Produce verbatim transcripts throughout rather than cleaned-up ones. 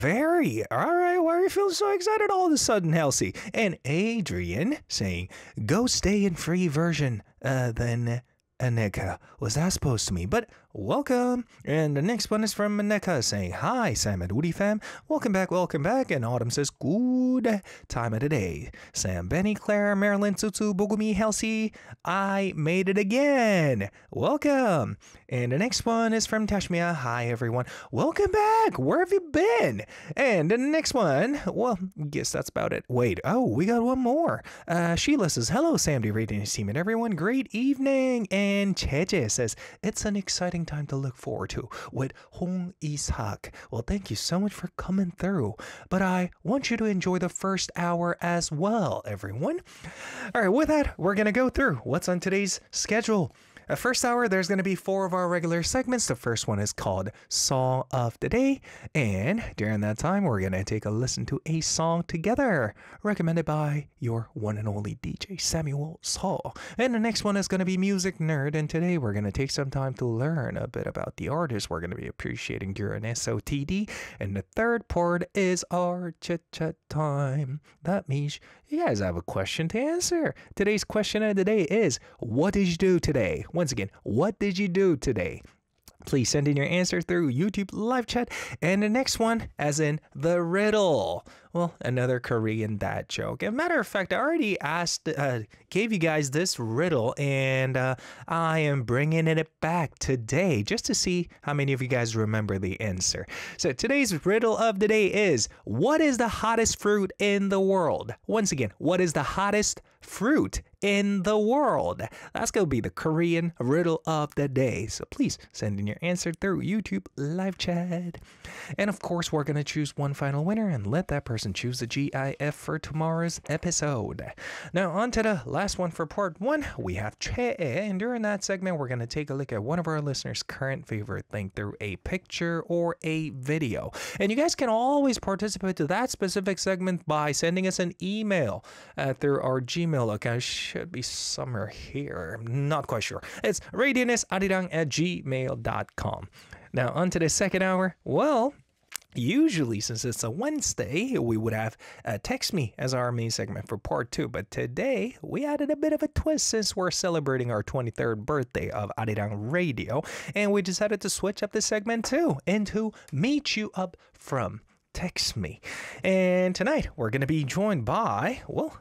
Very. All right. Why are you feeling so excited all of a sudden, Halsey? And Adrian saying, go stay in free version. Uh, then Aneka. Was that supposed to mean? But welcome. And the next one is from Aneka saying, hi, Sam and Woody fam. Welcome back, welcome back. And Autumn says, good time of the day. Sam, Benny, Claire, Marilyn, Tsutsu, Bogumi, Halsey. I made it again. Welcome. And the next one is from Tashmia. Hi, everyone. Welcome back. Where have you been? And the next one, well, guess that's about it. Wait, oh, we got one more. Uh, Sheila says, hello, Sam D. Rating team and everyone. Great evening. And Cheche says, it's an exciting time to look forward to with Hong Ishak. Well, thank you so much for coming through. But I want you to enjoy the first hour as well, everyone. All right, with that, we're going to go through what's on today's schedule. Uh, first hour, there's going to be four of our regular segments. The first one is called Song of the Day. And during that time, we're going to take a listen to a song together, recommended by your one and only D J Samuel Saul. And the next one is going to be Music Nerd. And today, we're going to take some time to learn a bit about the artists we're going to be appreciating during S O T D. And the third part is our chit-chat time. That means you guys have a question to answer. Today's question of the day is, what did you do today? Once again, what did you do today? Please send in your answer through YouTube live chat. And the next one, as in the riddle. Well, another Korean dad joke. As a matter of fact, I already asked, uh, gave you guys this riddle, and uh, I am bringing it back today just to see how many of you guys remember the answer. So today's riddle of the day is, what is the hottest fruit in the world? Once again, what is the hottest fruit in the world? That's going to be the Korean riddle of the day. So please send in your answer through YouTube live chat. And of course, we're going to choose one final winner and let that person choose the G I F for tomorrow's episode. Now, on to the last one for part one. We have Che, and during that segment, we're going to take a look at one of our listeners' current favorite thing through a picture or a video. And you guys can always participate to that specific segment by sending us an email uh, through our Gmail account. Should be somewhere here. I'm not quite sure. It's radionissarirang at gmail dot com. Now, on to the second hour. Well, usually, since it's a Wednesday, we would have uh, Text Me as our main segment for part two. But today, we added a bit of a twist since we're celebrating our twenty-third birthday of Arirang Radio. And we decided to switch up the segment too into Meet You Up from Text Me. And tonight, we're going to be joined by, well,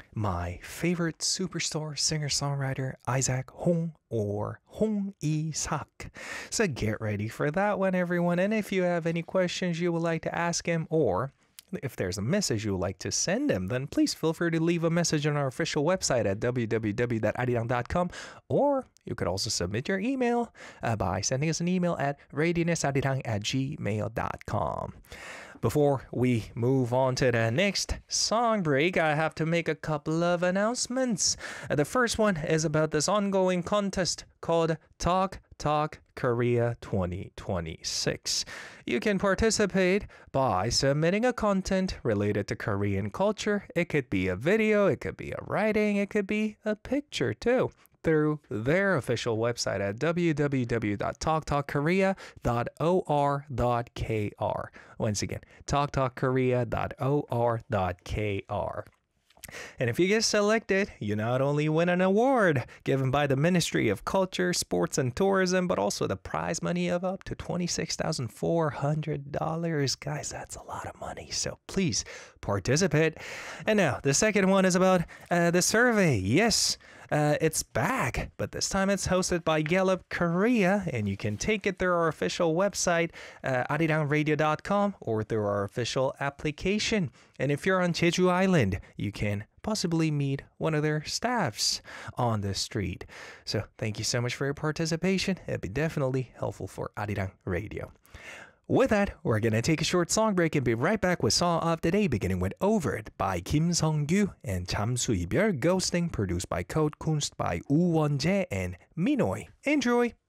my favorite superstar singer-songwriter, Isaac Hong, or Hong Ishak. So get ready for that one, everyone. And if you have any questions you would like to ask him, or if there's a message you would like to send him, then please feel free to leave a message on our official website at w w w dot arirang dot com, or you could also submit your email uh, by sending us an email at radionissarirang at gmail dot com. Before we move on to the next song break, I have to make a couple of announcements. Uh, the first one is about this ongoing contest called Talk Talk Korea twenty twenty-six. You can participate by submitting a content related to Korean culture. It could be a video, it could be a writing, it could be a picture too, through their official website at w w w dot talk talk korea dot or dot k r. Once again, talk talk korea dot or dot k r. And if you get selected, you not only win an award given by the Ministry of Culture, Sports and Tourism, but also the prize money of up to twenty-six thousand four hundred dollars. Guys, that's a lot of money. So please participate. And now the second one is about uh, the survey. Yes, uh, it's back, but this time it's hosted by Gallup Korea, and you can take it through our official website, uh, arirang radio dot com, or through our official application. And if you're on Jeju Island, you can possibly meet one of their staffs on the street. So thank you so much for your participation. It'd be definitely helpful for Arirang Radio. With that, we're going to take a short song break and be right back with Song of the Day, beginning with Over It by Kim Sung-gyu and 잠수 이별 Ghosting, produced by Code Kunst by Woo Won-jae and Minoy. Enjoy!